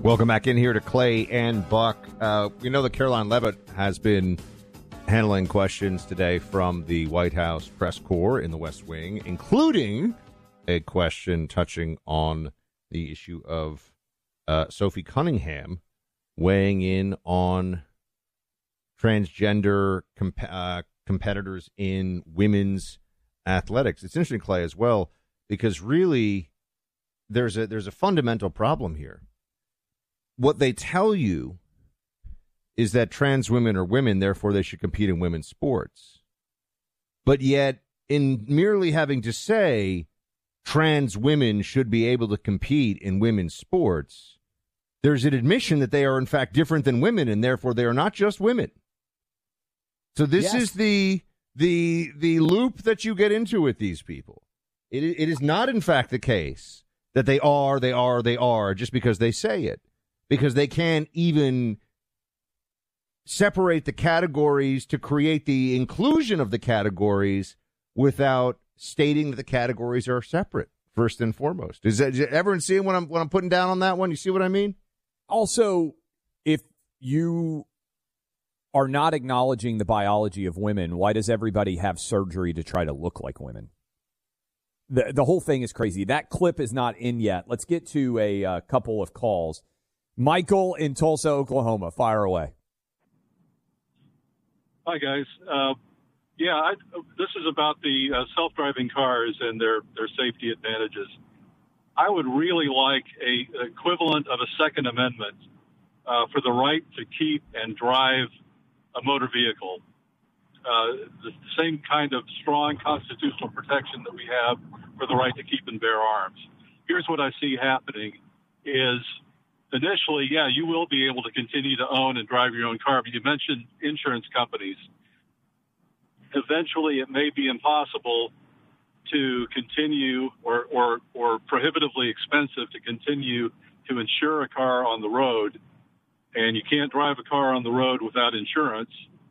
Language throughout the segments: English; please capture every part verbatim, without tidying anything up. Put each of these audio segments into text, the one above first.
Welcome back in here to Clay and Buck. Uh, you know that Caroline Leavitt has been handling questions today from the White House press corps in the West Wing, including a question touching on the issue of uh, Sophie Cunningham weighing in on transgender comp- uh, competitors in women's athletics. It's interesting, Clay, as well, because really there's a there's a fundamental problem here. What they tell you is that trans women are women, therefore they should compete in women's sports. But yet, in merely having to say trans women should be able to compete in women's sports, there's an admission that they are, in fact, different than women, and therefore they are not just women. So this yes. is the the the loop that you get into with these people. It it is not, in fact, the case that they are, they are, they are, just because they say it. Because they can't even separate the categories to create the inclusion of the categories without stating that the categories are separate, first and foremost. Is that, is everyone seeing what I'm what I'm putting down on that one? You see what I mean? Also, if you are not acknowledging the biology of women, why does everybody have surgery to try to look like women? The the whole thing is crazy. That clip is not in yet. Let's get to a uh, couple of calls. Michael in Tulsa, Oklahoma. Fire away. Hi, guys. Uh, yeah, I, this is about the uh, self-driving cars and their, their safety advantages. I would really like a equivalent of a Second Amendment uh, for the right to keep and drive a motor vehicle. Uh, the same kind of strong constitutional protection that we have for the right to keep and bear arms. Here's what I see happening is initially, yeah, you will be able to continue to own and drive your own car, but you mentioned insurance companies. Eventually, it may be impossible to continue or, or, or prohibitively expensive to continue to insure a car on the road, and you can't drive a car on the road without insurance.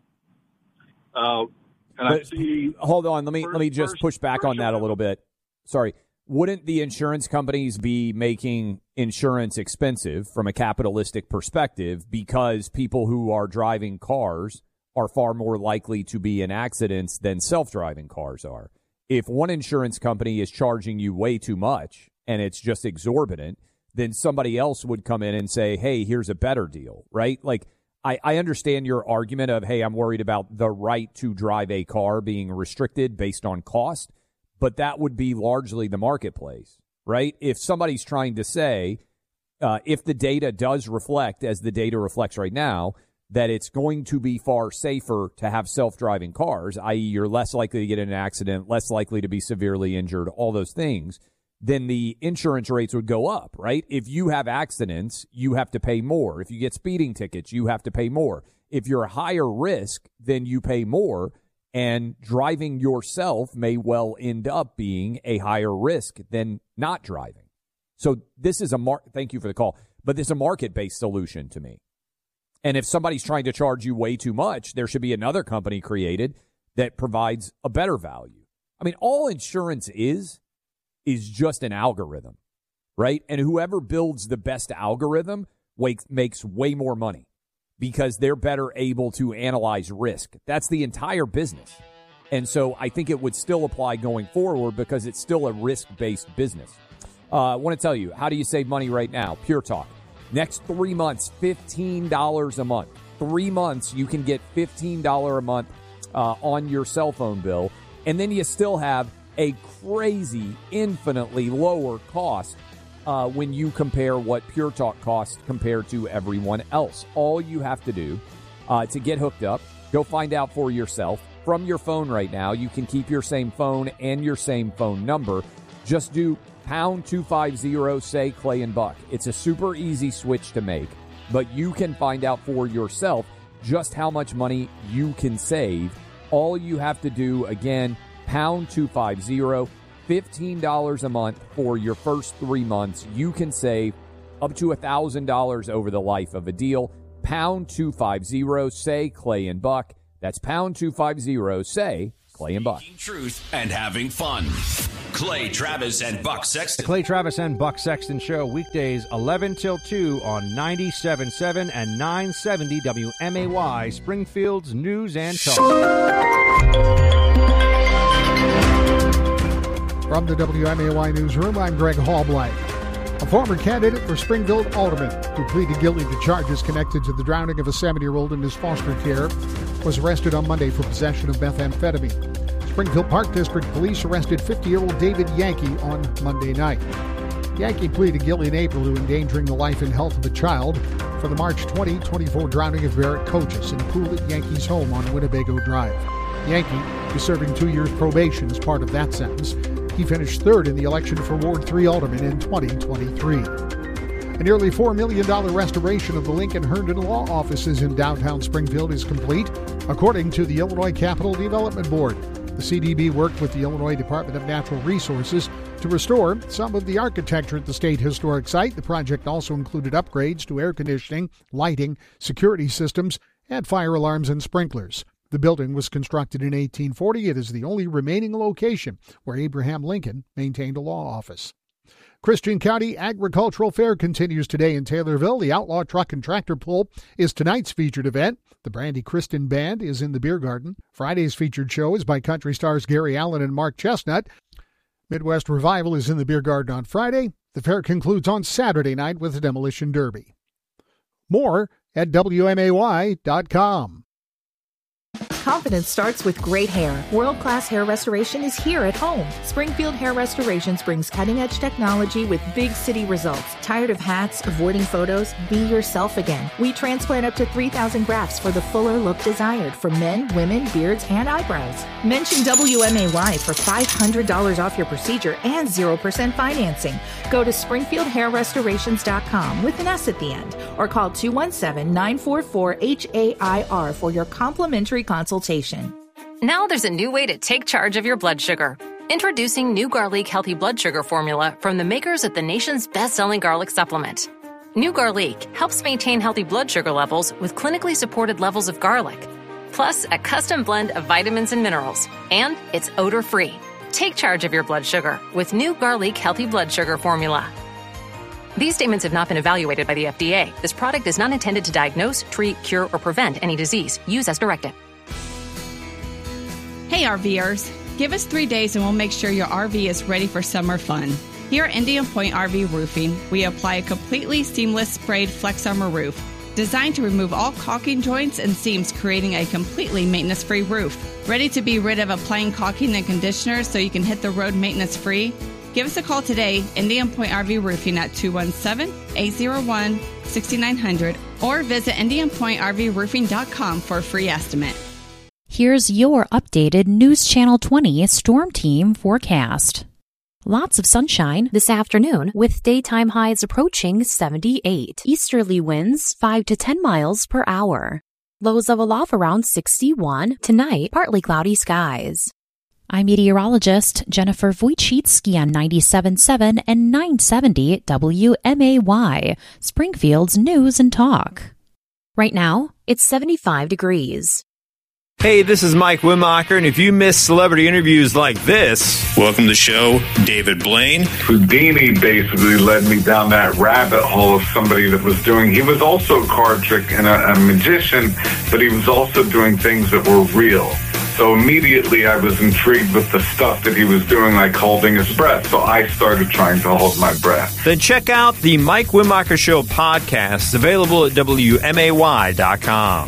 Uh, and but, I see. Hold on, let me first, let me just push back on that a little bit. Sorry. Wouldn't the insurance companies be making insurance expensive from a capitalistic perspective because people who are driving cars are far more likely to be in accidents than self-driving cars are? If one insurance company is charging you way too much and it's just exorbitant, then somebody else would come in and say, hey, here's a better deal, right? Like, I, I understand your argument of, hey, I'm worried about the right to drive a car being restricted based on cost. But that would be largely the marketplace, right? If somebody's trying to say, uh, if the data does reflect, as the data reflects right now, that it's going to be far safer to have self-driving cars, that is you're less likely to get in an accident, less likely to be severely injured, all those things, then the insurance rates would go up, right? If you have accidents, you have to pay more. If you get speeding tickets, you have to pay more. If you're a higher risk, then you pay more. And driving yourself may well end up being a higher risk than not driving. So this is a mar- thank you for the call, but this is a market-based solution to me. And if somebody's trying to charge you way too much, there should be another company created that provides a better value. I mean, all insurance is, is just an algorithm, right? And whoever builds the best algorithm wakes, makes way more money, because they're better able to analyze risk. That's the entire business. And so I think it would still apply going forward because it's still a risk-based business. Uh, I want to tell you, how do you save money right now? Pure Talk. Next three months, fifteen dollars a month. Three months, you can get fifteen dollars a month uh, on your cell phone bill. And then you still have a crazy, infinitely lower cost Uh, when you compare what Pure Talk costs compared to everyone else. All you have to do uh, to get hooked up, go find out for yourself from your phone right now. You can keep your same phone and your same phone number. Just do pound two fifty, say Clay and Buck. It's a super easy switch to make, but you can find out for yourself just how much money you can save. All you have to do, again, pound two fifty, fifteen dollars a month for your first three months. You can save up to one thousand dollars over the life of a deal. Pound two fifty, say Clay and Buck. That's pound two fifty, say Clay and Buck. Truth and having fun. Clay Travis and Buck Sexton. The Clay Travis and Buck Sexton Show, weekdays eleven till two on ninety-seven point seven and nine seventy W M A Y, Springfield's News and Talk. From the W M A Y Newsroom, I'm Greg Hallblank. A former candidate for Springfield Alderman who pleaded guilty to charges connected to the drowning of a seventy-year-old in his foster care was arrested on Monday for possession of methamphetamine. Springfield Park District Police arrested fifty-year-old David Yankee on Monday night. Yankee pleaded guilty in April to endangering the life and health of a child for the March twenty twenty-four drowning of Barrett Coaches in a pool at Yankee's home on Winnebago Drive. Yankee is serving two years probation as part of that sentence. He finished third in the election for Ward three Alderman in twenty twenty-three. A nearly four million dollars restoration of the Lincoln Herndon Law Offices in downtown Springfield is complete, according to the Illinois Capital Development Board. The C D B worked with the Illinois Department of Natural Resources to restore some of the architecture at the State Historic Site. The project also included upgrades to air conditioning, lighting, security systems, and fire alarms and sprinklers. The building was constructed in eighteen forty. It is the only remaining location where Abraham Lincoln maintained a law office. Christian County Agricultural Fair continues today in Taylorville. The Outlaw Truck and Tractor Pull is tonight's featured event. The Brandy Kristen Band is in the beer garden. Friday's featured show is by country stars Gary Allen and Mark Chestnut. Midwest Revival is in the beer garden on Friday. The fair concludes on Saturday night with the Demolition Derby. More at W M A Y dot com. Confidence starts with great hair. World-class hair restoration is here at home. Springfield Hair Restorations brings cutting-edge technology with big city results. Tired of hats, avoiding photos? Be yourself again. We transplant up to three thousand grafts for the fuller look desired for men, women, beards, and eyebrows. Mention W M A Y for five hundred dollars off your procedure and zero percent financing. Go to springfield hair restorations dot com with an S at the end or call two one seven, nine four four, H A I R for your complimentary consultation. Now there's a new way to take charge of your blood sugar. Introducing new Garlic Healthy Blood Sugar Formula from the makers of the nation's best-selling garlic supplement. New Garlic helps maintain healthy blood sugar levels with clinically supported levels of garlic, plus a custom blend of vitamins and minerals, and it's odor-free. Take charge of your blood sugar with new Garlic Healthy Blood Sugar Formula. These statements have not been evaluated by the F D A. This product is not intended to diagnose, treat, cure, or prevent any disease. Use as directed. Hey RVers, give us three days and we'll make sure your R V is ready for summer fun. Here at Indian Point R V Roofing, we apply a completely seamless sprayed Flex Armor roof, designed to remove all caulking joints and seams, creating a completely maintenance-free roof. Ready to be rid of applying caulking and conditioner so you can hit the road maintenance-free? Give us a call today, Indian Point R V Roofing at two one seven, eight zero one, six nine zero zero or visit indian point r v roofing dot com for a free estimate. Here's your updated News Channel twenty Storm Team forecast. Lots of sunshine this afternoon with daytime highs approaching seventy-eight. Easterly winds five to ten miles per hour. Lows of aloft around sixty-one. Tonight, partly cloudy skies. I'm meteorologist Jennifer Wojcicki on ninety-seven point seven and nine seventy W M A Y, Springfield's News and Talk. Right now, it's seventy-five degrees. Hey, this is Mike Wimacher, and if you miss celebrity interviews like this... Welcome to the show, David Blaine. Houdini basically led me down that rabbit hole of somebody that was doing... He was also a card trick and a, a magician, but he was also doing things that were real. So immediately I was intrigued with the stuff that he was doing, like holding his breath. So I started trying to hold my breath. Then check out the Mike Wimacher Show podcast, available at W M A Y dot com.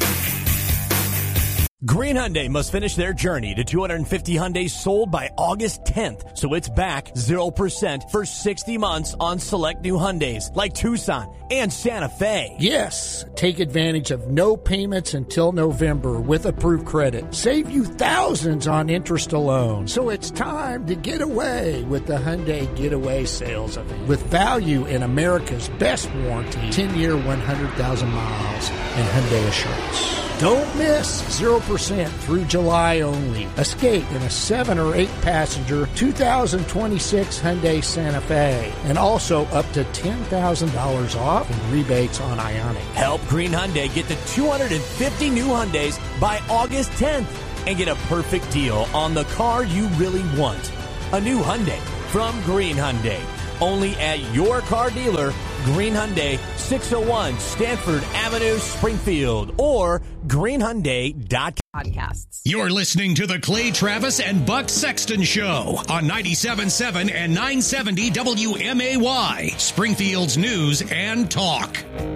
Green Hyundai must finish their journey to two hundred fifty Hyundais sold by August tenth, so it's back zero percent for sixty months on select new Hyundais like Tucson and Santa Fe. Yes, take advantage of no payments until November with approved credit. Save you thousands on interest alone. So it's time to get away with the Hyundai Getaway Sales Event. With value in America's best warranty, ten-year, one hundred thousand miles, and Hyundai Assurance. Don't miss zero percent through July only. Escape in a seven or eight passenger two thousand twenty-six Hyundai Santa Fe. And also up to ten thousand dollars off in rebates on Ioniq. Help Green Hyundai get to two hundred fifty new Hyundais by August tenth and get a perfect deal on the car you really want. A new Hyundai from Green Hyundai. Only at your car dealer, Green Hyundai, six oh one Stanford Avenue, Springfield, or green hyundai dot com. Podcasts. You're listening to the Clay Travis and Buck Sexton Show on ninety-seven point seven and nine seventy W M A Y, Springfield's News and Talk.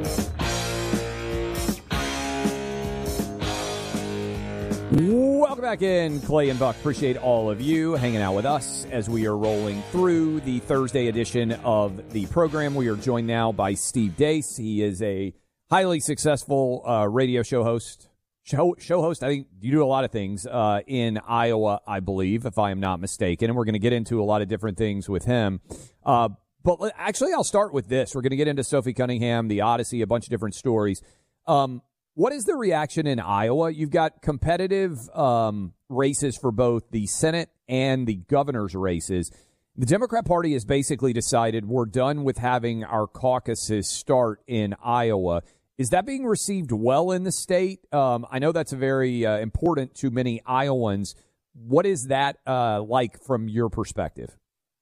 Welcome back in, Clay and Buck. Appreciate all of you hanging out with us as we are rolling through the Thursday edition of the program. We are joined now by Steve Deace. He is a highly successful uh, radio show host. Show, show host, I think you do a lot of things uh, in Iowa, I believe, if I am not mistaken. And we're going to get into a lot of different things with him. Uh, but actually, I'll start with this. We're going to get into Sophie Cunningham, the Odyssey, a bunch of different stories. Um What is the reaction in Iowa? You've got competitive um, races for both the Senate and the governor's races. The Democrat Party has basically decided we're done with having our caucuses start in Iowa. Is that being received well in the state? Um, I know that's very uh, important to many Iowans. What is that uh, like from your perspective?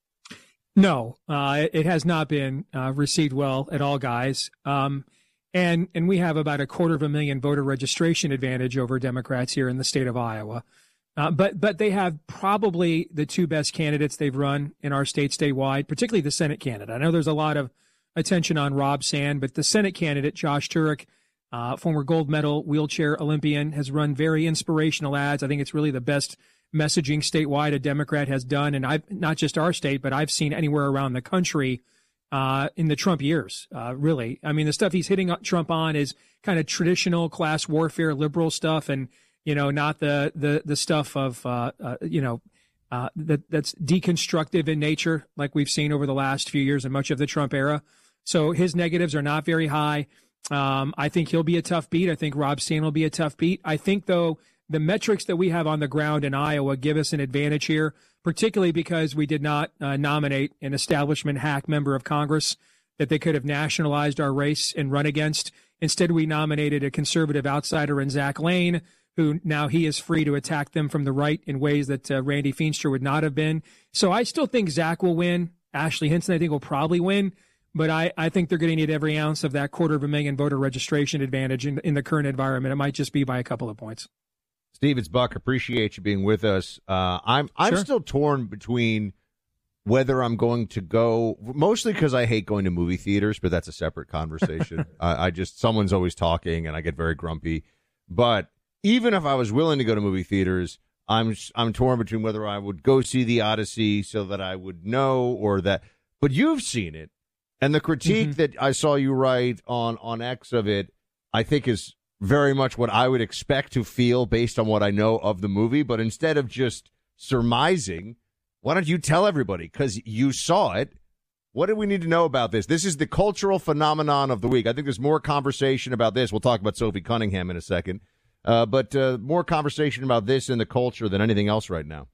No, uh, it has not been uh, received well at all, guys. Um And and we have about a quarter of a million voter registration advantage over Democrats here in the state of Iowa. Uh, but but they have probably the two best candidates they've run in our state statewide, particularly the Senate candidate. I know there's a lot of attention on Rob Sand, but the Senate candidate, Josh Turek, uh, former gold medal wheelchair Olympian, has run very inspirational ads. I think it's really the best messaging statewide a Democrat has done. And I've not just our state, but I've seen anywhere around the country Uh, in the Trump years, uh, really. I mean, the stuff he's hitting Trump on is kind of traditional class warfare, liberal stuff, and, you know, not the the the stuff of, uh, uh, you know, uh, that that's deconstructive in nature, like we've seen over the last few years and much of the Trump era. So his negatives are not very high. Um, I think he'll be a tough beat. I think Rob Sand will be a tough beat. I think, though, the metrics that we have on the ground in Iowa give us an advantage here, particularly because we did not uh, nominate an establishment hack member of Congress that they could have nationalized our race and run against. Instead, we nominated a conservative outsider in Zach Lane, who now he is free to attack them from the right in ways that uh, Randy Feenstra would not have been. So I still think Zach will win. Ashley Hinson, I think, will probably win. But I, I think they're going to need every ounce of that quarter of a million voter registration advantage in, in the current environment. It might just be by a couple of points. Steve, it's Buck. Appreciate you being with us. Uh, I'm I'm Sure. still torn between whether I'm going to go, mostly because I hate going to movie theaters, but that's a separate conversation. I, I just, someone's always talking and I get very grumpy. But even if I was willing to go to movie theaters, I'm I'm torn between whether I would go see the Odyssey so that I would know or that. But you've seen it, and the critique Mm-hmm. that I saw you write on on X of it, I think is very much what I would expect to feel based on what I know of the movie. But instead of just surmising, why don't you tell everybody? Because you saw it. What do we need to know about this? This is the cultural phenomenon of the week. I think there's more conversation about this. We'll talk about Sophie Cunningham in a second. Uh, but uh, more conversation about this in the culture than anything else right now.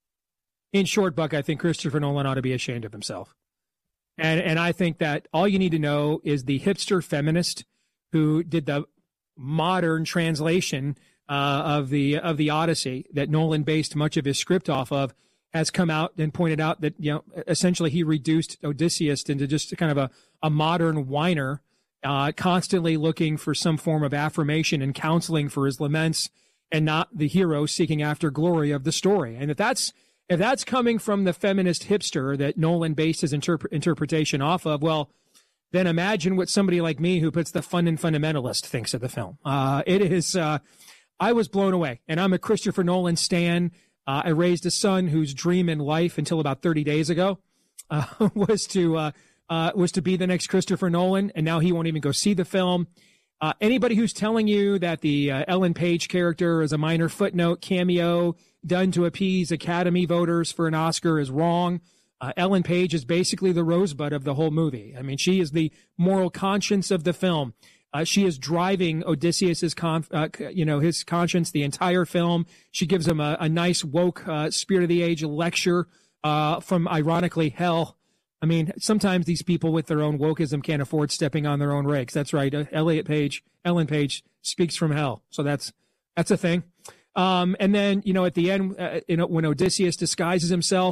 In short, Buck, I think Christopher Nolan ought to be ashamed of himself. And and I think that all you need to know is the hipster feminist who did the modern translation uh, of the of the Odyssey that Nolan based much of his script off of has come out and pointed out that, you know, essentially he reduced Odysseus into just kind of a, a modern whiner, uh, constantly looking for some form of affirmation and counseling for his laments, and not the hero seeking after glory of the story. And if that's if that's coming from the feminist hipster that Nolan based his interp- interpretation off of, well, then imagine what somebody like me who puts the fun and fundamentalist thinks of the film. Uh, it is, uh, I was blown away, and I'm a Christopher Nolan stan. Uh, I raised a son whose dream in life until about thirty days ago uh, was to uh, uh, was to be the next Christopher Nolan, and now he won't even go see the film. Uh, anybody who's telling you that the uh, Ellen Page character is a minor footnote cameo done to appease Academy voters for an Oscar is wrong. Uh, Ellen Page is basically the rosebud of the whole movie. I mean, she is the moral conscience of the film. Uh, she is driving Odysseus's, con- uh, you know, his conscience the entire film. She gives him a, a nice woke, uh, spirit of the age lecture uh, from, ironically, hell. I mean, sometimes these people with their own wokeism can't afford stepping on their own rakes. That's right. Uh, Elliot Page, Ellen Page speaks from hell. So that's that's a thing. Um, and then, you know, at the end, uh, you know, when Odysseus disguises himself,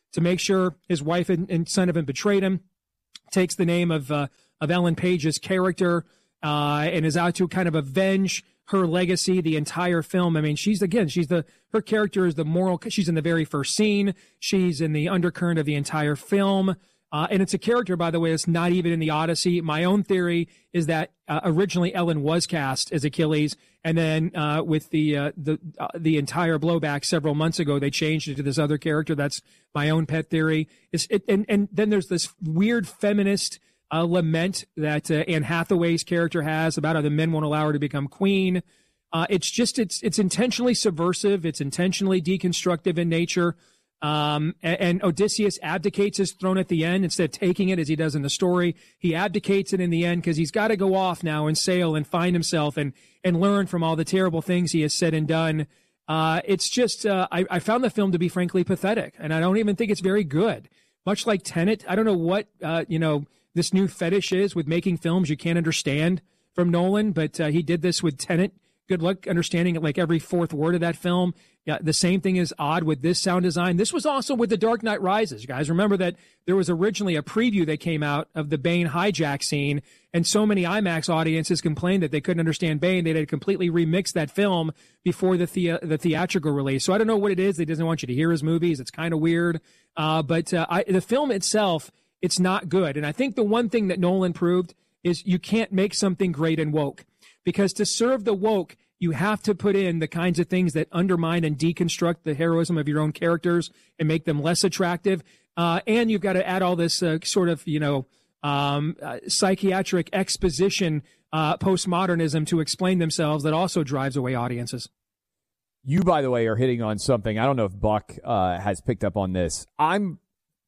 to make sure his wife and, and son haven't betrayed him, takes the name of uh, of Ellen Page's character uh, and is out to kind of avenge her legacy the entire film. I mean, she's, again, she's the, her character is the moral, she's in the very first scene. She's in the undercurrent of the entire film. Uh, and it's a character, by the way, that's not even in the Odyssey. My own theory is that uh, originally Ellen was cast as Achilles, and then uh, with the uh, the uh, the entire blowback several months ago, they changed it to this other character. That's my own pet theory. It's, it, and and then there's this weird feminist uh, lament that uh, Anne Hathaway's character has about how the men won't allow her to become queen. Uh, it's just it's it's intentionally subversive. It's intentionally deconstructive in nature. Um, and, and Odysseus abdicates his throne at the end instead of taking it as he does in the story. He abdicates it in the end because he's got to go off now and sail and find himself and, and learn from all the terrible things he has said and done. Uh, it's just, uh, I, I found the film to be frankly pathetic, and I don't even think it's very good. Much like Tenet, I don't know what, uh, you know, this new fetish is with making films you can't understand from Nolan, but uh, he did this with Tenet. Good luck understanding it, like every fourth word of that film. Yeah, the same thing is odd with this sound design. This was also with The Dark Knight Rises, guys. Remember that there was originally a preview that came out of the Bane hijack scene, and so many IMAX audiences complained that they couldn't understand Bane. They had completely remixed that film before the the, the theatrical release. So I don't know what it is. They doesn't want you to hear his movies. It's kind of weird. Uh, but uh, I, the film itself, it's not good. And I think the one thing that Nolan proved is you can't make something great and woke. Because to serve the woke, you have to put in the kinds of things that undermine and deconstruct the heroism of your own characters and make them less attractive. Uh, and you've got to add all this uh, sort of, you know, um, uh, psychiatric exposition, uh, postmodernism to explain themselves that also drives away audiences. You, by the way, are hitting on something. I don't know if Buck uh, has picked up on this. I'm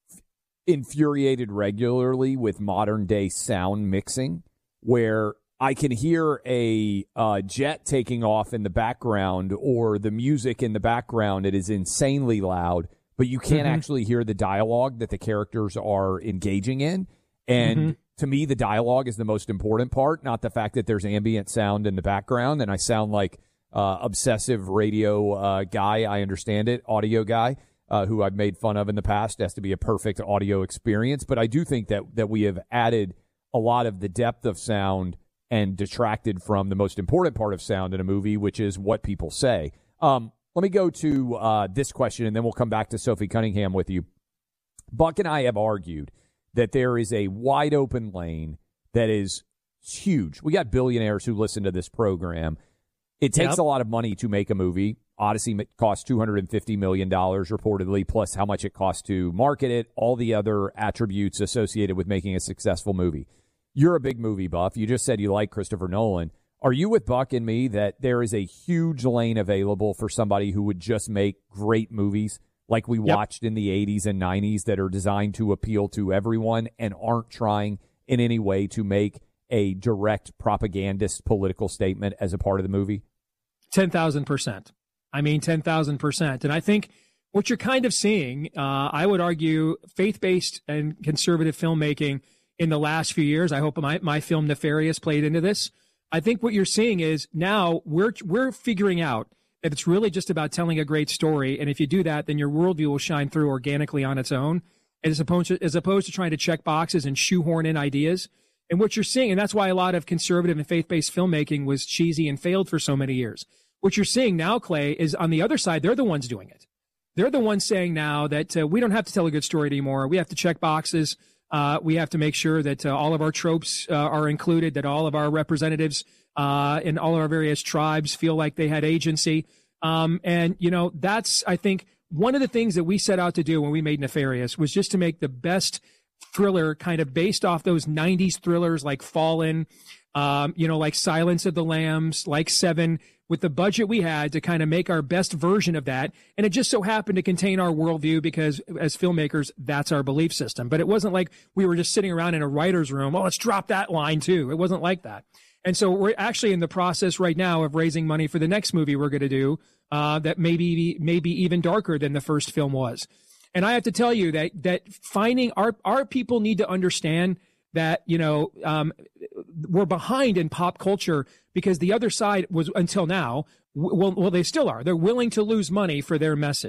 infuriated regularly with modern day sound mixing where I can hear a uh, jet taking off in the background or the music in the background. It is insanely loud, but you can't mm-hmm. actually hear the dialogue that the characters are engaging in. And mm-hmm. to me, the dialogue is the most important part, not the fact that there's ambient sound in the background. And I sound like uh, obsessive radio uh, guy. I understand it, audio guy, uh, who I've made fun of in the past. It has to be a perfect audio experience. But I do think that, that we have added a lot of the depth of sound and detracted from the most important part of sound in a movie, which is what people say. Um, let me go to uh, this question, and then we'll come back to Sophie Cunningham with you. Buck and I have argued that there is a wide-open lane that is huge. We got billionaires who listen to this program. It takes yep. a lot of money to make a movie. Odyssey cost two hundred fifty million dollars reportedly, plus how much it costs to market it, all the other attributes associated with making a successful movie. You're a big movie buff. You just said you like Christopher Nolan. Are you with Buck and me that there is a huge lane available for somebody who would just make great movies like we yep. watched in the eighties and nineties that are designed to appeal to everyone and aren't trying in any way to make a direct propagandist political statement as a part of the movie? ten thousand percent. I mean, ten thousand percent. And I think what you're kind of seeing, uh, I would argue, faith-based and conservative filmmaking in the last few years, I hope my, my film Nefarious played into this. I think what you're seeing is now we're we're figuring out that it's really just about telling a great story. And if you do that, then your worldview will shine through organically on its own, as opposed to, as opposed to trying to check boxes and shoehorn in ideas. And what you're seeing, and that's why a lot of conservative and faith-based filmmaking was cheesy and failed for so many years. What you're seeing now, Clay, is on the other side, they're the ones doing it. They're the ones saying now that uh, we don't have to tell a good story anymore. We have to check boxes. Uh, we have to make sure that uh, all of our tropes uh, are included, that all of our representatives uh, in all of our various tribes feel like they had agency. Um, and, you know, that's, I think, one of the things that we set out to do when we made Nefarious was just to make the best thriller kind of based off those nineties thrillers like Fallen, um, you know, like Silence of the Lambs, like Seven, with the budget we had to kind of make our best version of that. And it just so happened to contain our worldview because as filmmakers, that's our belief system. But it wasn't like we were just sitting around in a writer's room. Oh, let's drop that line too. It wasn't like that. And so we're actually in the process right now of raising money for the next movie we're going to do uh, that maybe maybe even darker than the first film was. And I have to tell you that that finding our our people need to understand that, you know, um, we're behind in pop culture because the other side was, until now, well, well, they still are. They're willing to lose money for their message.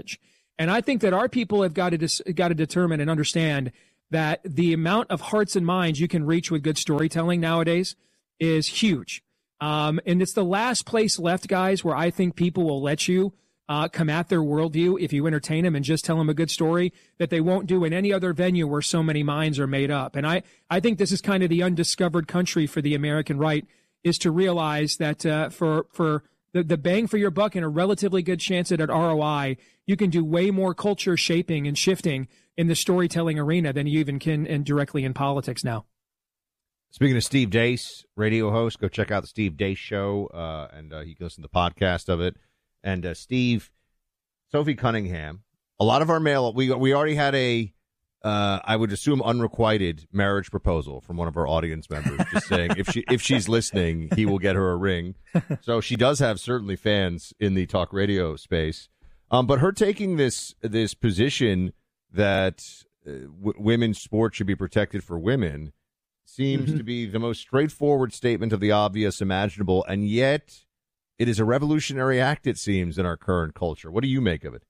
And I think that our people have got to dis- got to determine and understand that the amount of hearts and minds you can reach with good storytelling nowadays is huge. Um, and it's the last place left, guys, where I think people will let you uh, come at their worldview if you entertain them and just tell them a good story that they won't do in any other venue where so many minds are made up. And I, I think this is kind of the undiscovered country for the American right, is to realize that uh, for for the, the bang for your buck and a relatively good chance at an R O I, you can do way more culture shaping and shifting in the storytelling arena than you even can in directly in politics now. Speaking of Steve Deace, radio host, go check out the Steve Deace Show, uh, and uh, you can listen to the podcast of it. And uh, Steve, Sophie Cunningham, a lot of our mail, we we already had a, uh, I would assume, unrequited marriage proposal from one of our audience members, just saying if she if she's listening, he will get her a ring. So she does have certainly fans in the talk radio space. Um, but her taking this this position that uh, w- women's sports should be protected for women seems mm-hmm. to be the most straightforward statement of the obvious imaginable, and yet it is a revolutionary act, it seems, in our current culture. What do you make of it?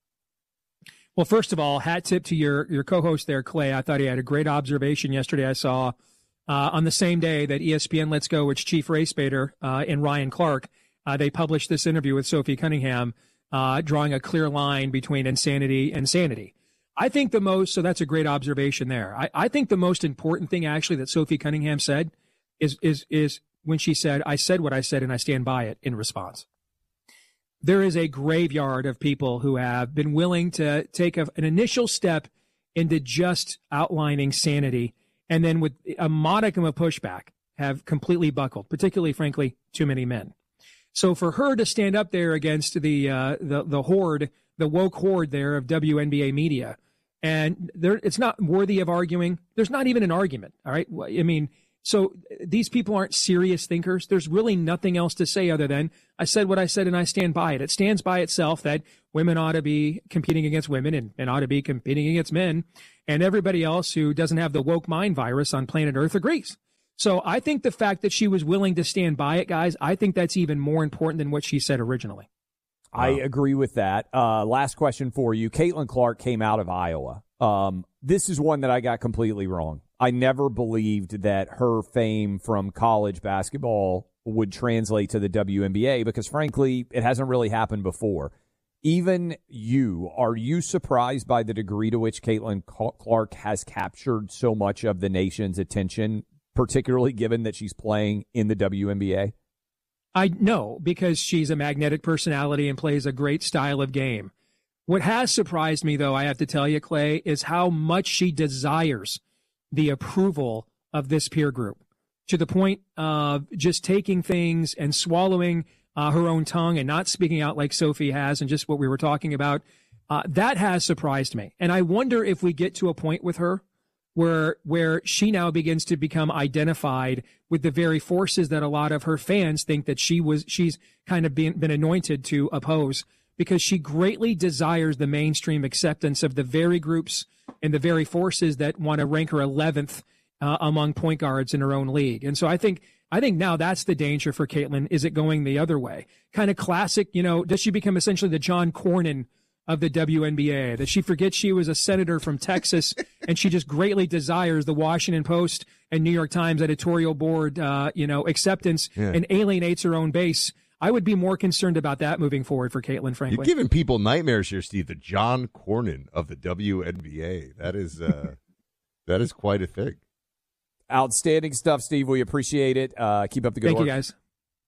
Well, first of all, hat tip to your, your co-host there, Clay. I thought he had a great observation yesterday. I saw uh, on the same day that E S P N Let's Go, which Chief Race Baiter uh, and Ryan Clark, uh, they published this interview with Sophie Cunningham, uh, drawing a clear line between insanity and sanity. I think the most, so that's a great observation there. I, I think the most important thing actually that Sophie Cunningham said is, is, is when she said, I said what I said and I stand by it in response. There is a graveyard of people who have been willing to take a, an initial step into just outlining sanity, and then with a modicum of pushback have completely buckled, particularly, frankly, too many men. So for her to stand up there against the uh, the the horde, the woke horde there of W N B A media, and there, it's not worthy of arguing. There's not even an argument, all right? I mean, so these people aren't serious thinkers. There's really nothing else to say other than I said what I said and I stand by it. It stands by itself that women ought to be competing against women and, and ought to be competing against men, and everybody else who doesn't have the woke mind virus on planet Earth agrees. So I think the fact that she was willing to stand by it, guys, I think that's even more important than what she said originally. I wow. agree with that. Uh, last question for you. Caitlin Clark came out of Iowa. Um, this is one that I got completely wrong. I never believed that her fame from college basketball would translate to the W N B A because, frankly, it hasn't really happened before. Even you, are you surprised by the degree to which Caitlin Clark has captured so much of the nation's attention, particularly given that she's playing in the W N B A? I know, because she's a magnetic personality and plays a great style of game. What has surprised me, though, I have to tell you, Clay, is how much she desires the approval of this peer group, to the point of just taking things and swallowing uh, her own tongue and not speaking out like Sophie has, and just what we were talking about. Uh, that has surprised me. And I wonder if we get to a point with her where where she now begins to become identified with the very forces that a lot of her fans think that she was she's kind of been, been anointed to oppose, because she greatly desires the mainstream acceptance of the very groups and the very forces that want to rank her eleventh uh, among point guards in her own league. And so I think I think now that's the danger for Caitlin. Is it going the other way? Kind of classic, you know, does she become essentially the John Cornyn of the W N B A? That she forgets she was a senator from Texas and she just greatly desires the Washington Post and New York Times editorial board, uh, you know, acceptance yeah. and alienates her own base. I would be more concerned about that moving forward for Caitlin, frankly. You're giving people nightmares here, Steve. The John Cornyn of the W N B A. That is, uh, that is quite a thing. Outstanding stuff, Steve. We appreciate it. Uh, keep up the good Thank work. Thank you, guys.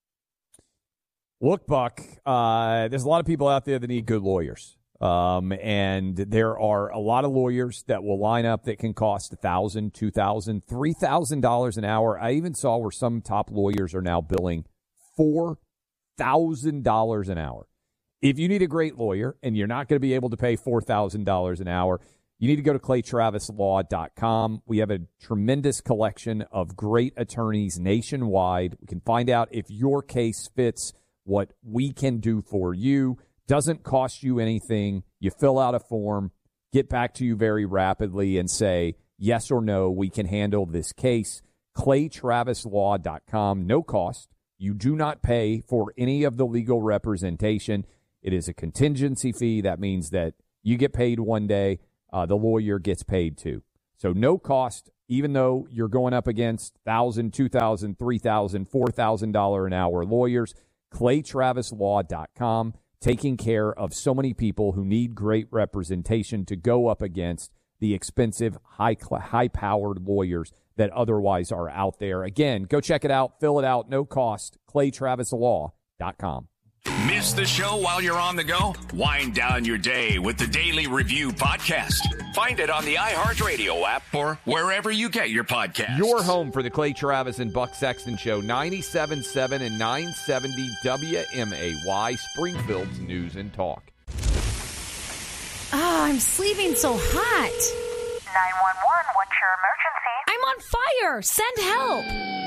Look, Buck, uh, there's a lot of people out there that need good lawyers. Um, and there are a lot of lawyers that will line up that can cost one thousand dollars, two thousand dollars, three thousand dollars an hour. I even saw where some top lawyers are now billing four thousand dollars an hour. If you need a great lawyer and you're not going to be able to pay four thousand dollars an hour, you need to go to clay travis law dot com. We have a tremendous collection of great attorneys nationwide. We can find out if your case fits what we can do for you. Doesn't cost you anything. You fill out a form, get back to you very rapidly and say, yes or no, we can handle this case. clay travis law dot com, no cost. You do not pay for any of the legal representation. It is a contingency fee. That means that You get paid one day, uh, the lawyer gets paid too. So no cost, even though you're going up against one thousand dollars, two thousand dollars, three thousand dollars, four thousand dollars an hour lawyers. clay travis law dot com, taking care of so many people who need great representation to go up against the expensive, high, high-powered lawyers that otherwise are out there. Again, go check it out, fill it out, no cost, clay travis law dot com. Miss the show while you're on the go? Wind down your day with the Daily Review podcast. Find it on the iHeartRadio app or wherever you get your podcasts. Your home for the Clay Travis and Buck Sexton Show, ninety-seven point seven and nine seventy W M A Y, Springfield's News and Talk. Ah, oh, I'm sleeping so hot. nine one one, what's your emergency? I'm on fire. Send help.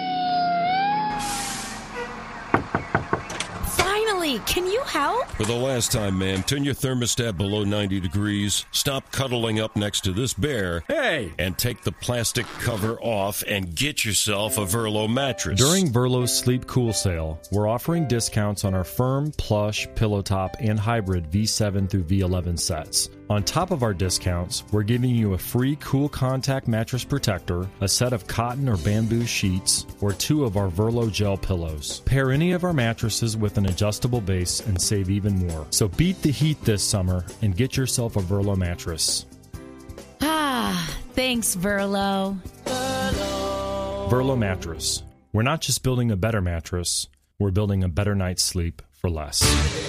Finally, can you help? For the last time, ma'am, turn your thermostat below ninety degrees, stop cuddling up next to this bear, hey, and take the plastic cover off and get yourself a Verlo mattress. During Verlo's Sleep Cool sale, we're offering discounts on our firm, plush, pillow top, and hybrid V seven through V eleven sets. On top of our discounts, we're giving you a free Cool Contact mattress protector, a set of cotton or bamboo sheets, or two of our Verlo gel pillows. Pair any of our mattresses with an adjustable base and save even more. So beat the heat this summer and get yourself a Verlo mattress. Ah, thanks, Verlo. Verlo. Verlo mattress. We're not just building a better mattress, we're building a better night's sleep for less.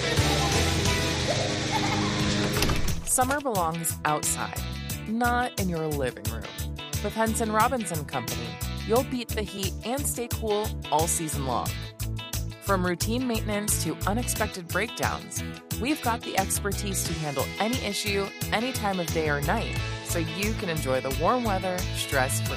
Summer belongs outside, not in your living room. With Henson Robinson Company, you'll beat the heat and stay cool all season long. From routine maintenance to unexpected breakdowns, we've got the expertise to handle any issue, any time of day or night, so you can enjoy the warm weather stress-free.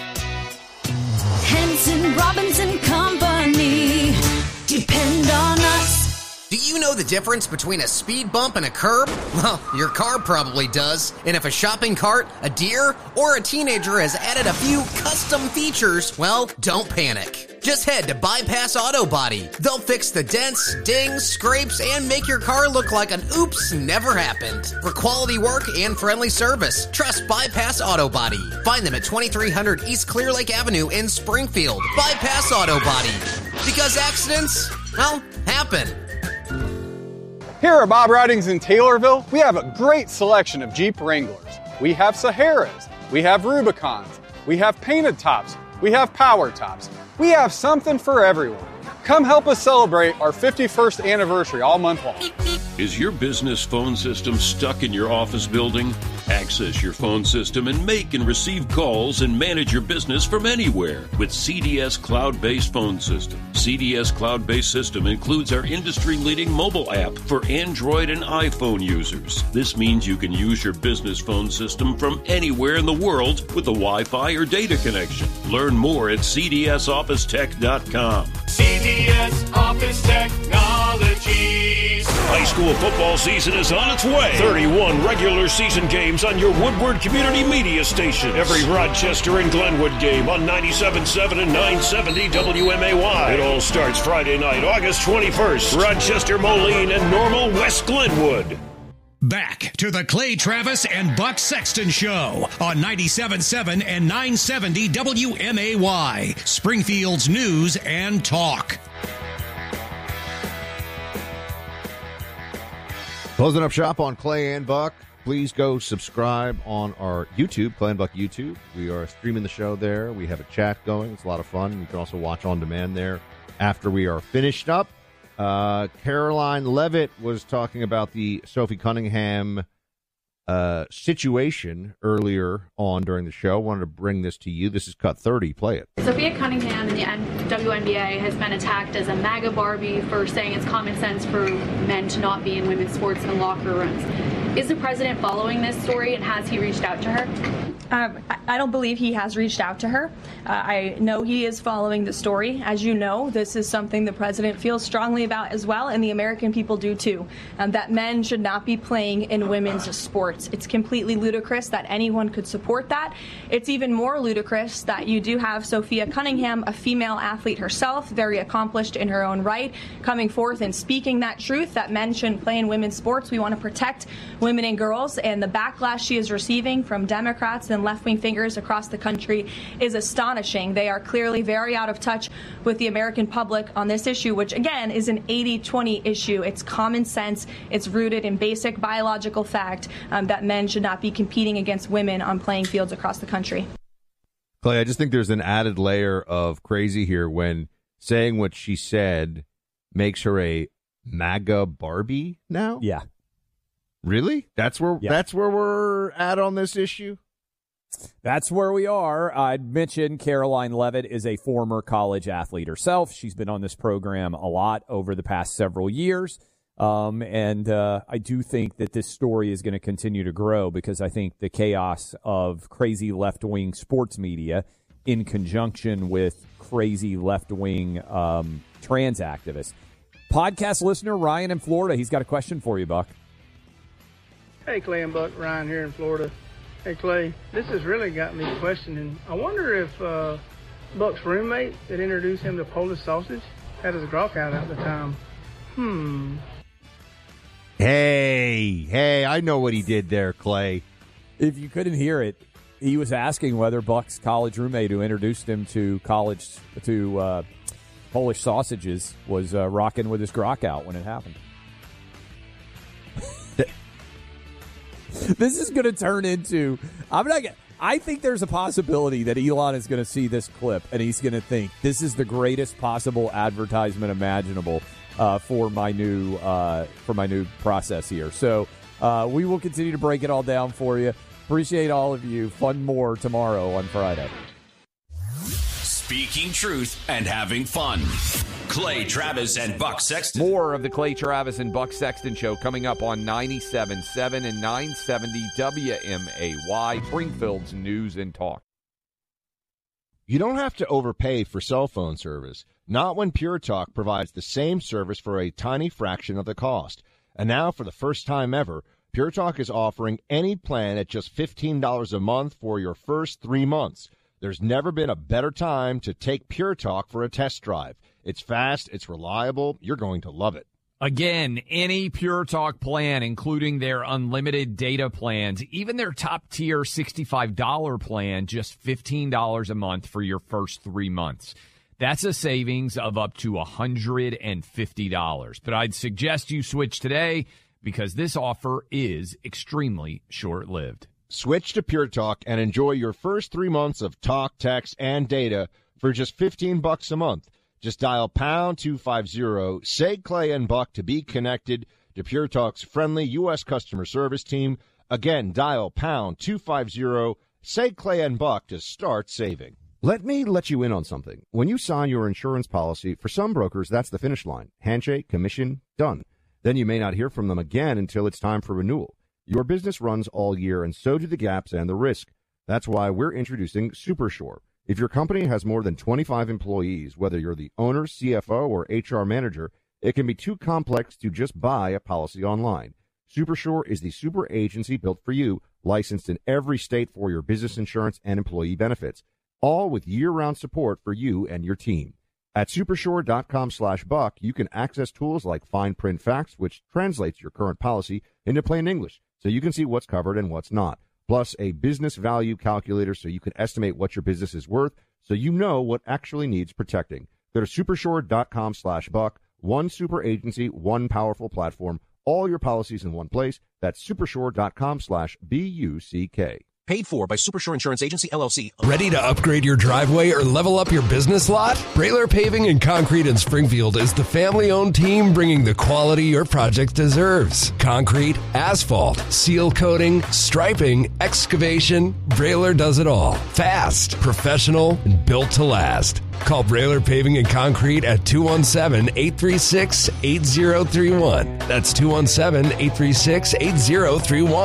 Henson Robinson Company. Depend on us. Do you know the difference between a speed bump and a curb? Well, your car probably does. And if a shopping cart, a deer, or a teenager has added a few custom features, well, don't panic. Just head to Bypass Auto Body. They'll fix the dents, dings, scrapes, and make your car look like an oops never happened. For quality work and friendly service, trust Bypass Auto Body. Find them at twenty-three hundred East Clear Lake Avenue in Springfield. Bypass Auto Body. Because accidents, well, happen. Here at Bob Ridings in Taylorville, we have a great selection of Jeep Wranglers. We have Saharas, we have Rubicons, we have painted tops, we have power tops. We have something for everyone. Come help us celebrate our fifty-first anniversary all month long. Is your business phone system stuck in your office building? Access your phone system and make and receive calls and manage your business from anywhere with C D S Cloud-Based Phone System. C D S Cloud-Based System includes our industry-leading mobile app for Android and iPhone users. This means you can use your business phone system from anywhere in the world with a Wi-Fi or data connection. Learn more at c d s office tech dot com. C D S Office Technologies. High school football season is on its way. thirty-one regular season games on your Woodward Community Media station. Every Rochester and Glenwood game on ninety-seven point seven and nine seventy W M A Y. It all starts Friday night, August twenty-first. Rochester, Moline, and Normal West Glenwood. Back to the Clay Travis and Buck Sexton Show on ninety-seven point seven and nine seventy W M A Y, Springfield's News and Talk. Closing up shop on Clay and Buck. Please go subscribe on our YouTube, Clay and Buck YouTube. We are streaming the show there. We have a chat going. It's a lot of fun. You can also watch on demand there after we are finished up. Uh, Caroline Levitt was talking about the Sophie Cunningham uh, situation earlier on during the show. I wanted to bring this to you. This is cut thirty. Play it. Sophia Cunningham in the W N B A has been attacked as a MAGA Barbie for saying it's common sense for men to not be in women's sports and locker rooms. Is the president following this story, and has he reached out to her? Um, I don't believe he has reached out to her. Uh, I know he is following the story. As you know, this is something the president feels strongly about as well, and the American people do too, um, that men should not be playing in women's sports. It's completely ludicrous that anyone could support that. It's even more ludicrous that you do have Sophia Cunningham, a female athlete herself, very accomplished in her own right, coming forth and speaking that truth that men shouldn't play in women's sports. We want to protect women and girls, and the backlash she is receiving from Democrats and left-wing figures across the country is astonishing. They are clearly very out of touch with the American public on this issue, which again is an eighty twenty issue. It's common sense. It's rooted in basic biological fact um, that men should not be competing against women on playing fields across the country. Clay, I just think there's an added layer of crazy here when saying what she said makes her a MAGA Barbie now? Yeah. Really? That's where yeah. that's where we're at on this issue? That's where we are. I'd mentioned Caroline Leavitt is a former college athlete herself. She's been on this program a lot over the past several years. Um, and uh, I do think that this story is going to continue to grow because I think the chaos of crazy left-wing sports media in conjunction with crazy left-wing um, trans activists. Podcast listener Ryan in Florida, he's got a question for you, Buck. Hey, Clay and Buck, Ryan here in Florida. Hey, Clay, this has really got me questioning. I wonder if uh, Buck's roommate that introduced him to Polish sausage had his grok out at the time. Hmm. Hey, hey, I know what he did there, Clay. If you couldn't hear it, he was asking whether Buck's college roommate who introduced him to college, to uh, Polish sausages was uh, rocking with his grok out when it happened. This is going to turn into I'm not I think there's a possibility that Elon is going to see this clip and he's going to think this is the greatest possible advertisement imaginable uh, for my new uh, for my new process here. So uh, we will continue to break it all down for you. Appreciate all of you. Fun more tomorrow on Friday. Speaking truth and having fun. Clay Travis and Buck Sexton. More of the Clay Travis and Buck Sexton Show coming up on ninety-seven point seven and nine seventy W M A Y, Springfield's News and Talk. You don't have to overpay for cell phone service. Not when Pure Talk provides the same service for a tiny fraction of the cost. And now, for the first time ever, Pure Talk is offering any plan at just fifteen dollars a month for your first three months. There's never been a better time to take Pure Talk for a test drive. It's fast, it's reliable, you're going to love it. Again, any Pure Talk plan, including their unlimited data plans, even their top-tier sixty-five dollars plan, just fifteen dollars a month for your first three months. That's a savings of up to one hundred fifty dollars. But I'd suggest you switch today because this offer is extremely short-lived. Switch to Pure Talk and enjoy your first three months of talk, text, and data for just fifteen bucks a month. Just dial pound two fifty, say Clay and Buck to be connected to Pure Talk's friendly U S customer service team. Again, dial pound two fifty, say Clay and Buck to start saving. Let me let you in on something. When you sign your insurance policy, for some brokers, that's the finish line. Handshake, commission, done. Then you may not hear from them again until it's time for renewal. Your business runs all year, and so do the gaps and the risk. That's why we're introducing SuperSure. If your company has more than twenty-five employees, whether you're the owner, C F O, or H R manager, it can be too complex to just buy a policy online. SuperSure is the super agency built for you, licensed in every state for your business insurance and employee benefits, all with year-round support for you and your team. At supersure.com slash buck, you can access tools like fine print facts, which translates your current policy into plain English, so you can see what's covered and what's not. Plus a business value calculator so you can estimate what your business is worth so you know what actually needs protecting. Go to supersure.com slash buck. One super agency, one powerful platform, all your policies in one place. That's supersure.com slash B U C K. Paid for by Supersure Insurance Agency, L L C. Ready to upgrade your driveway or level up your business lot? Brailer Paving and Concrete in Springfield is the family-owned team bringing the quality your project deserves. Concrete, asphalt, seal coating, striping, excavation. Brailer does it all. Fast, professional, and built to last. Call Brailer Paving and Concrete at two one seven, eight three six, eight zero three one. That's two one seven, eight three six, eight zero three one.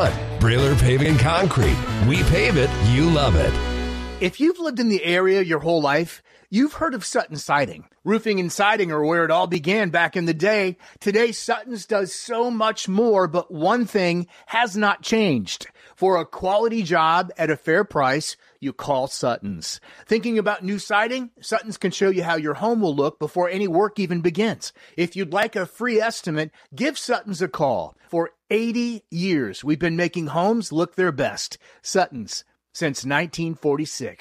Brailer Paving and Concrete. We pave it, you love it. If you've lived in the area your whole life, you've heard of Sutton Siding. Roofing and siding are where it all began back in the day. Today, Sutton's does so much more, but one thing has not changed. For a quality job at a fair price, you call Sutton's. Thinking about new siding? Sutton's can show you how your home will look before any work even begins. If you'd like a free estimate, give Sutton's a call. For eighty years, we've been making homes look their best. Sutton's, since nineteen forty-six.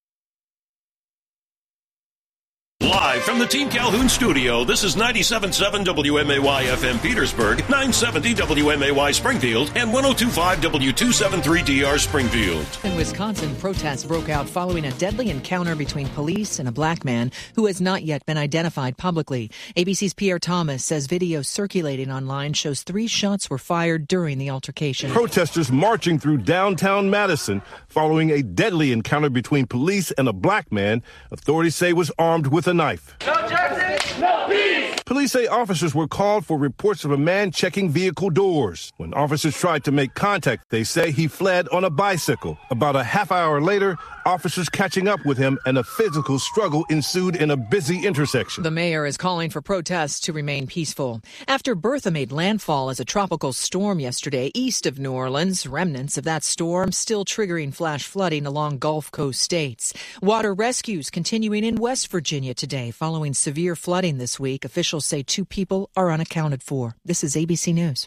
Live from the Team Calhoun studio, this is ninety-seven point seven W M A Y F M Petersburg, nine seventy W M A Y Springfield, and one oh two point five W two seventy-three D R Springfield. In Wisconsin, protests broke out following a deadly encounter between police and a black man who has not yet been identified publicly. A B C's Pierre Thomas says video circulating online shows three shots were fired during the altercation. Protesters marching through downtown Madison following a deadly encounter between police and a black man authorities say was armed with a knife. No justice, no peace. Police say officers were called for reports of a man checking vehicle doors. When officers tried to make contact, they say he fled on a bicycle. About a half hour later, officers catching up with him and a physical struggle ensued in a busy intersection. The mayor is calling for protests to remain peaceful. After Bertha made landfall as a tropical storm yesterday east of New Orleans, remnants of that storm still triggering flash flooding along Gulf Coast states. Water rescues continuing in West Virginia today following severe flooding this week. Officials say two people are unaccounted for. This is A B C News.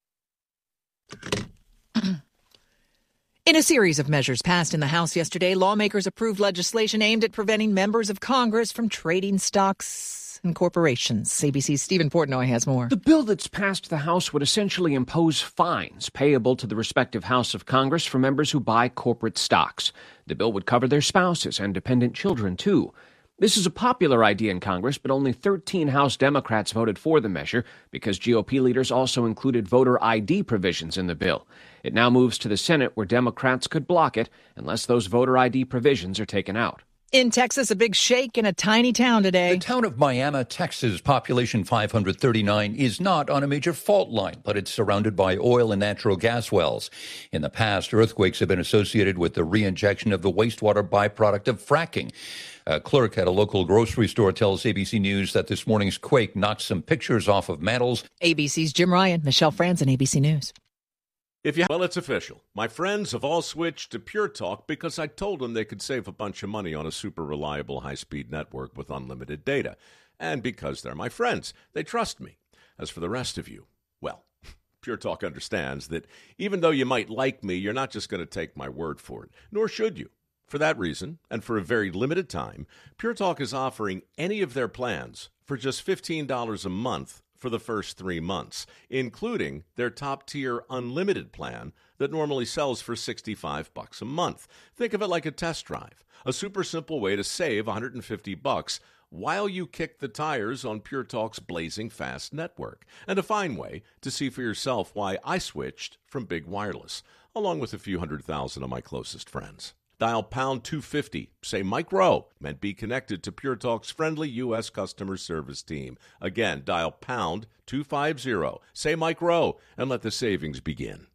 In a series of measures passed in the House yesterday, lawmakers approved legislation aimed at preventing members of Congress from trading stocks and corporations. A B C's Stephen Portnoy has more. The bill that's passed the House would essentially impose fines payable to the respective House of Congress for members who buy corporate stocks. The bill would cover their spouses and dependent children, too. This is a popular idea in Congress, but only thirteen House Democrats voted for the measure because G O P leaders also included voter I D provisions in the bill. It now moves to the Senate, where Democrats could block it unless those voter I D provisions are taken out. In Texas, a big shake in a tiny town today. The town of Miami, Texas, population five hundred thirty-nine, is not on a major fault line, but it's surrounded by oil and natural gas wells. In the past, earthquakes have been associated with the reinjection of the wastewater byproduct of fracking. A clerk at a local grocery store tells A B C News that this morning's quake knocked some pictures off of mantles. A B C's Jim Ryan, Michelle Franzen, A B C News. If you well, it's official. My friends have all switched to Pure Talk because I told them they could save a bunch of money on a super reliable high-speed network with unlimited data. And because they're my friends, they trust me. As for the rest of you, well, Pure Talk understands that even though you might like me, you're not just going to take my word for it, nor should you. For that reason, and for a very limited time, Pure Talk is offering any of their plans for just fifteen dollars a month for the first three months, including their top-tier unlimited plan that normally sells for sixty-five bucks a month. Think of it like a test drive, a super simple way to save one hundred fifty bucks while you kick the tires on Pure Talk's blazing fast network, and a fine way to see for yourself why I switched from Big Wireless, along with a few hundred thousand of my closest friends. Dial pound two fifty, say Mike Rowe, and be connected to Pure Talk's friendly U S customer service team. Again, dial pound two fifty, say Mike Rowe, and let the savings begin.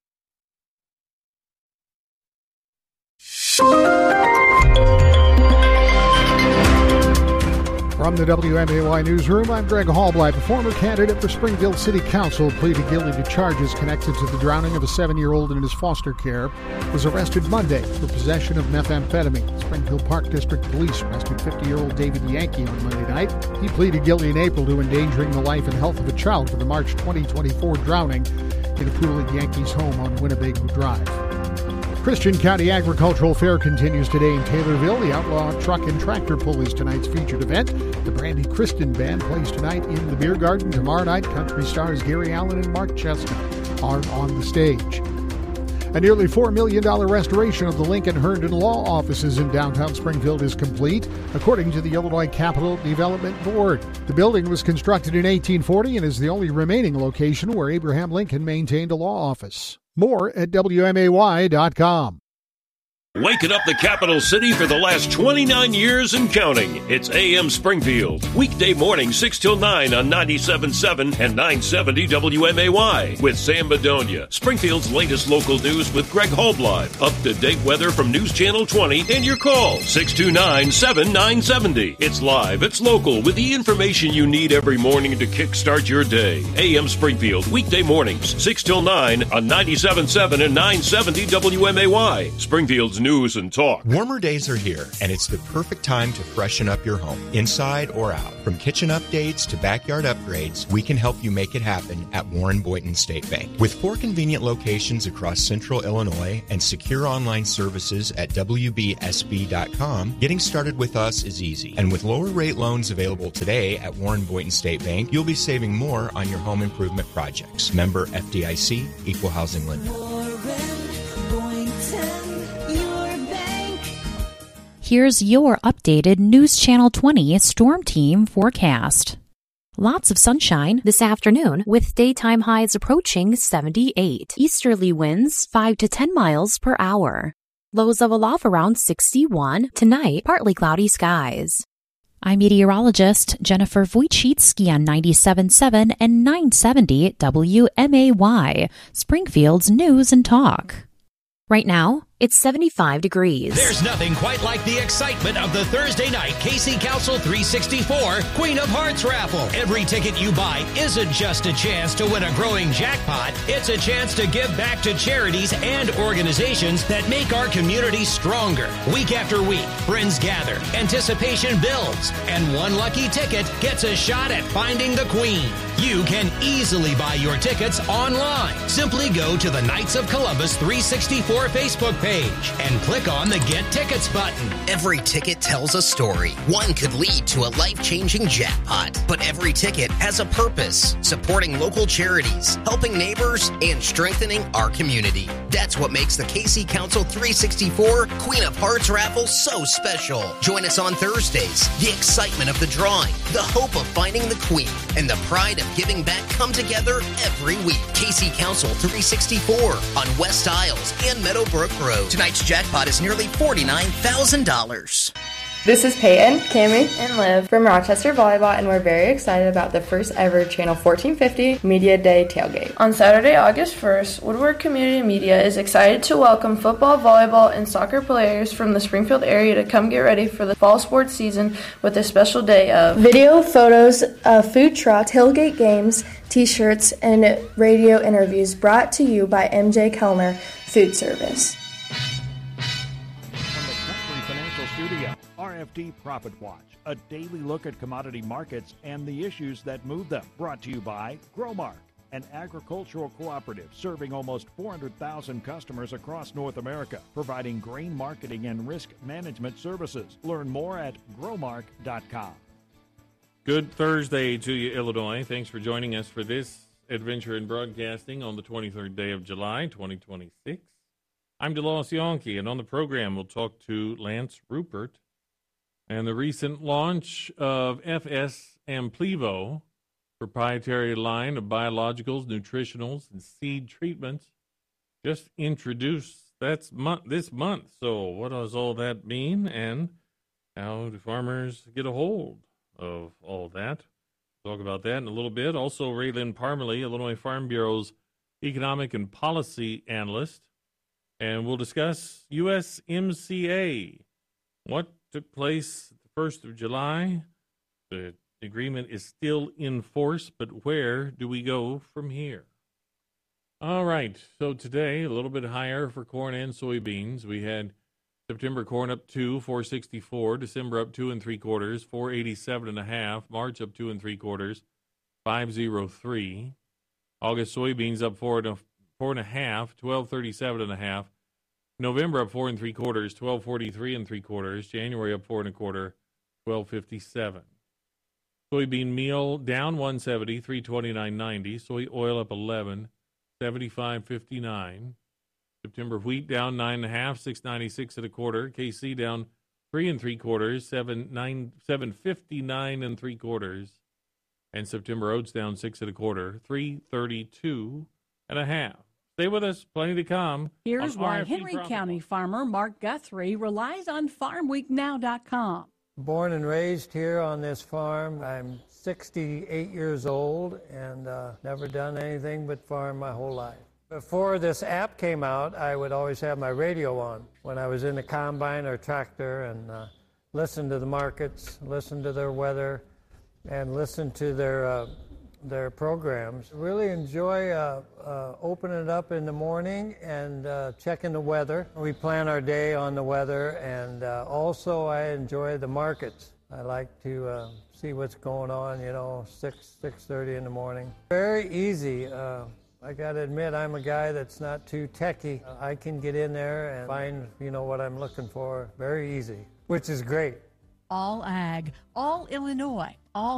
From the W M A Y Newsroom, I'm Greg Hallblight. A former candidate for Springfield City Council pleaded guilty to charges connected to the drowning of a seven-year-old in his foster care, was arrested Monday for possession of methamphetamine. Springfield Park District Police arrested fifty-year-old David Yankee on Monday night. He pleaded guilty in April to endangering the life and health of a child for the March twenty twenty-four drowning in a pool at Yankee's home on Winnebago Drive. Christian County Agricultural Fair continues today in Taylorville. The Outlaw Truck and Tractor Pull is tonight's featured event. The Brandy Kristen Band plays tonight in the Beer Garden. Tomorrow night, country stars Gary Allen and Mark Chestnut are on the stage. A nearly four million dollars restoration of the Lincoln Herndon Law offices in downtown Springfield is complete, according to the Illinois Capital Development Board. The building was constructed in eighteen forty and is the only remaining location where Abraham Lincoln maintained a law office. More at W M A Y dot com. Waking up the capital city for the last twenty-nine years and counting. It's A M Springfield. Weekday morning, six till nine on ninety-seven point seven and nine seventy W M A Y. With Sam Bedonia. Springfield's latest local news with Greg Halbleib. Up-to-date weather from News Channel twenty and your call, six two nine, seven nine seven zero. It's live, it's local, with the information you need every morning to kickstart your day. A M Springfield. Weekday mornings, six till nine on ninety-seven point seven and nine seventy W M A Y. Springfield's news and talk. Warmer days are here, and it's the perfect time to freshen up your home, inside or out. From kitchen updates to backyard upgrades, we can help you make it happen at Warren Boynton State Bank. With four convenient locations across central Illinois and secure online services at W B S B dot com, getting started with us is easy. And with lower rate loans available today at Warren Boynton State Bank, you'll be saving more on your home improvement projects. Member F D I C, Equal Housing Lender. Here's your updated News Channel twenty Storm Team forecast. Lots of sunshine this afternoon with daytime highs approaching seventy-eight. Easterly winds five to ten miles per hour. Lows of aloft around sixty-one. Tonight, partly cloudy skies. I'm meteorologist Jennifer Wojcicki on ninety-seven point seven and nine seventy W M A Y, Springfield's News and Talk. Right now, it's seventy-five degrees. There's nothing quite like the excitement of the Thursday night K C Council three sixty-four Queen of Hearts raffle. Every ticket you buy isn't just a chance to win a growing jackpot. It's a chance to give back to charities and organizations that make our community stronger. Week after week, friends gather, anticipation builds, and one lucky ticket gets a shot at finding the Queen. You can easily buy your tickets online. Simply go to the Knights of Columbus three sixty-four Facebook page and click on the Get Tickets button. Every ticket tells a story. One could lead to a life-changing jackpot, but every ticket has a purpose, supporting local charities, helping neighbors, and strengthening our community. That's what makes the K C Council three sixty-four Queen of Hearts raffle so special. Join us on Thursdays. The excitement of the drawing, the hope of finding the Queen, and the pride of giving back come together every week. K C Council three sixty-four on West Isles and Meadowbrook Road. Tonight's jackpot is nearly forty-nine thousand dollars. This is Peyton, Cammie, and Liv from Rochester Volleyball, and we're very excited about the first ever Channel fourteen fifty Media Day tailgate. On Saturday, August first, Woodward Community Media is excited to welcome football, volleyball, and soccer players from the Springfield area to come get ready for the fall sports season with a special day of video, photos, of food trucks, tailgate games, t-shirts, and radio interviews brought to you by M J Kelmer Food Service. Studio, R F D Profit Watch, a daily look at commodity markets and the issues that move them. Brought to you by Growmark, an agricultural cooperative serving almost four hundred thousand customers across North America, providing grain marketing and risk management services. Learn more at growmark dot com. Good Thursday to you, Illinois. Thanks for joining us for this adventure in broadcasting on the twenty-third day of July, twenty twenty-six. I'm DeLoss Yonke, and on the program we'll talk to Lance Rupert and the recent launch of F S Amplivo, proprietary line of biologicals, nutritionals, and seed treatments, just introduced that's month, this month. So what does all that mean, and how do farmers get a hold of all that? We'll talk about that in a little bit. Also, Raylyn Parmalee, Illinois Farm Bureau's economic and policy analyst. And we'll discuss U S M C A. What took place the first of July? The agreement is still in force, but where do we go from here? All right, so today, a little bit higher for corn and soybeans. We had September corn up two, four sixty-four. December up two and three quarters, four eighty-seven and a half. March up two and three quarters, five oh three. August soybeans up four and a Four and a half, twelve thirty-seven and a half. November up four and three quarters, twelve forty-three and three quarters. January up four and a quarter, twelve fifty-seven. Soybean meal down one seventy, three twenty-nine ninety. Soy oil up eleven, seventy-five fifty-nine. September wheat down nine and a half, six ninety-six and a quarter. K C down three and three quarters, seven nine seven fifty-nine and three quarters. And September oats down six and a quarter, three thirty-two and a half. Stay with us. Plenty to come. Here's on why R F D Henry Profit County Watch. farmer Mark Guthrie relies on farm week now dot com. Born and raised here on this farm. I'm sixty-eight years old and uh, never done anything but farm my whole life. Before this app came out, I would always have my radio on when I was in the combine or tractor and uh, listen to the markets, listen to their weather, and listen to their uh, their programs. Really enjoy uh, uh, opening it up in the morning and uh, checking the weather. We plan our day on the weather, and uh, also I enjoy the markets. I like to uh, see what's going on, you know, six, six thirty in the morning. Very easy. Uh, I got to admit, I'm a guy that's not too techy. I can get in there and find, you know, what I'm looking for very easy, which is great. All ag, all Illinois, all